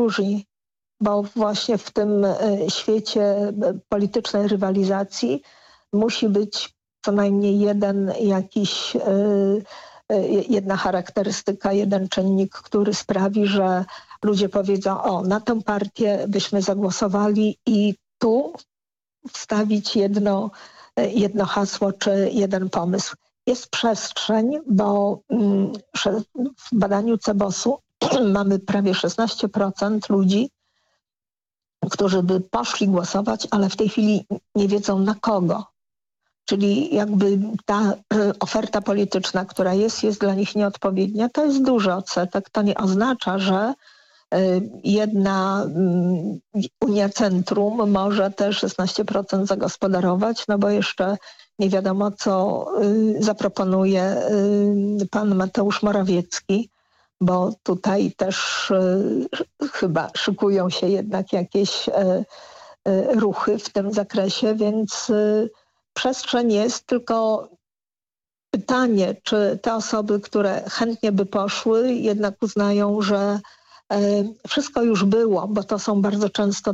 różni, bo właśnie w tym świecie politycznej rywalizacji musi być co najmniej jedna charakterystyka, jeden czynnik, który sprawi, że ludzie powiedzą, o, na tę partię byśmy zagłosowali i tu wstawić jedno hasło czy jeden pomysł. Jest przestrzeń, bo w badaniu CBOS-u mamy prawie 16% ludzi, którzy by poszli głosować, ale w tej chwili nie wiedzą na kogo. Czyli jakby ta oferta polityczna, która jest dla nich nieodpowiednia. To jest duży odsetek. To nie oznacza, że jedna Unia Centrum może te 16% zagospodarować, no bo jeszcze nie wiadomo, co zaproponuje pan Mateusz Morawiecki, bo tutaj też chyba szykują się jednak jakieś ruchy w tym zakresie, więc przestrzeń jest, tylko pytanie, czy te osoby, które chętnie by poszły, jednak uznają, że wszystko już było, bo to są bardzo często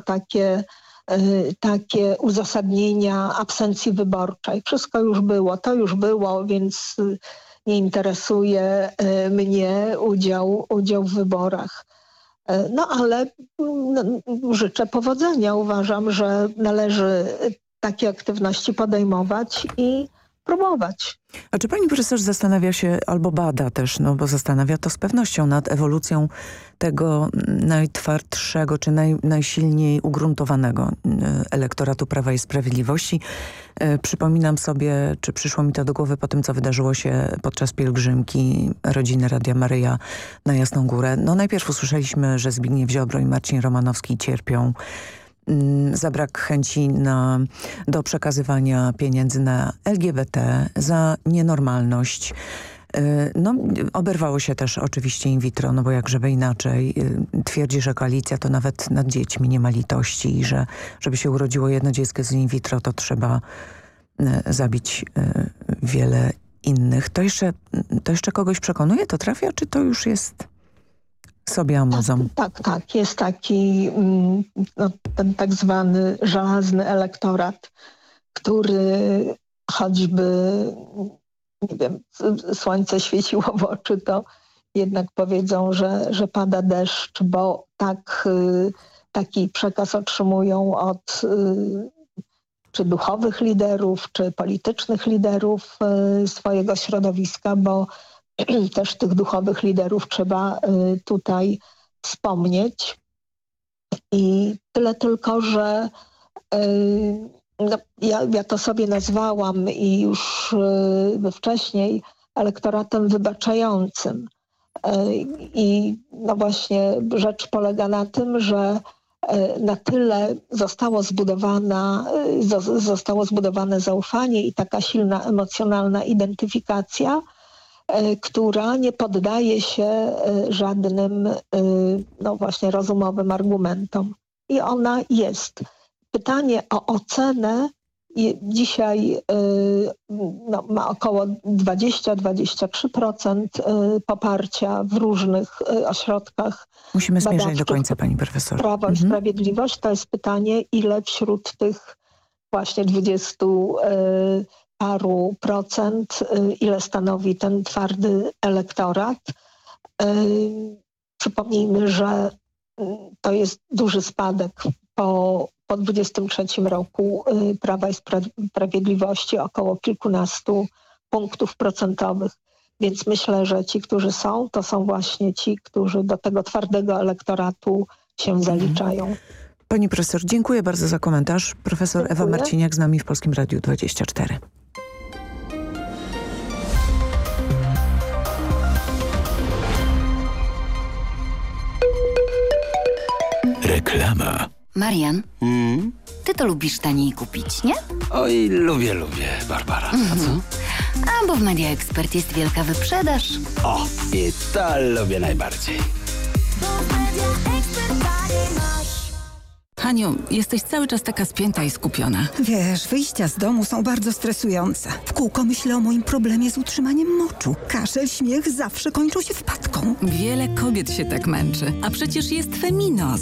takie uzasadnienia absencji wyborczej. Wszystko już było, to już było, więc nie interesuje mnie udział w wyborach. No ale życzę powodzenia. Uważam, że należy takie aktywności podejmować i próbować. A czy pani profesor zastanawia się, albo bada też, no bo zastanawia to z pewnością nad ewolucją tego najtwardszego, czy najsilniej ugruntowanego elektoratu Prawa i Sprawiedliwości? Przypominam sobie, czy przyszło mi to do głowy po tym, co wydarzyło się podczas pielgrzymki rodziny Radia Maryja na Jasną Górę. No najpierw usłyszeliśmy, że Zbigniew Ziobro i Marcin Romanowski cierpią za brak chęci do przekazywania pieniędzy na LGBT, za nienormalność. No, oberwało się też oczywiście in vitro, no bo jak żeby inaczej. Twierdzi, że koalicja to nawet nad dziećmi nie ma litości i że żeby się urodziło jedno dziecko z in vitro, to trzeba zabić wiele innych. To jeszcze kogoś przekonuje? To trafia? Czy to już jest sobie amuzą? Tak. Jest taki ten tak zwany żelazny elektorat, który choćby, nie wiem, słońce świeciło w oczy, to jednak powiedzą, że pada deszcz, bo taki przekaz otrzymują od czy duchowych liderów, czy politycznych liderów swojego środowiska, bo też tych duchowych liderów trzeba tutaj wspomnieć. I tyle tylko, że ja to sobie nazwałam i już wcześniej elektoratem wybaczającym. I no właśnie rzecz polega na tym, że na tyle zostało zbudowane zaufanie i taka silna emocjonalna identyfikacja, która nie poddaje się żadnym no właśnie rozumowym argumentom. I ona jest. Pytanie o ocenę dzisiaj ma około 20-23% poparcia w różnych ośrodkach. Musimy zmierzać do końca, pani profesor. Prawo i Sprawiedliwość. To jest pytanie, ile wśród tych właśnie 20 paru procent, ile stanowi ten twardy elektorat. Przypomnijmy, że to jest duży spadek po 23 roku Prawa i Sprawiedliwości, około kilkunastu punktów procentowych. Więc myślę, że ci, którzy są, to są właśnie ci, którzy do tego twardego elektoratu się zaliczają. Pani profesor, dziękuję bardzo za komentarz. Profesor Ewa Marciniak z nami w Polskim Radiu 24. Reklama. Marian, ty to lubisz taniej kupić, nie? Oj, lubię, Barbara. A co? A bo w Media Expert jest wielka wyprzedaż. O, i to lubię najbardziej. Haniu, jesteś cały czas taka spięta i skupiona. Wiesz, wyjścia z domu są bardzo stresujące. W kółko myślę o moim problemie z utrzymaniem moczu. Kaszel, śmiech zawsze kończą się wpadką. Wiele kobiet się tak męczy, a przecież jest Feminos.